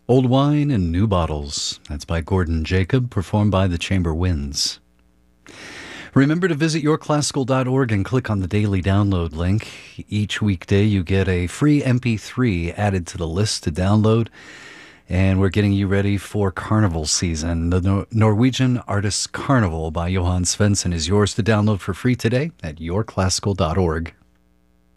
Old Wine in New Bottles. That's by Gordon Jacob, performed by the Chamber Winds. Remember to visit yourclassical.org and click on the daily download link. Each weekday you get a free MP3 added to the list to download. And we're getting you ready for carnival season. The Norwegian Artists Carnival by Johan Svensson is yours to download for free today at yourclassical.org.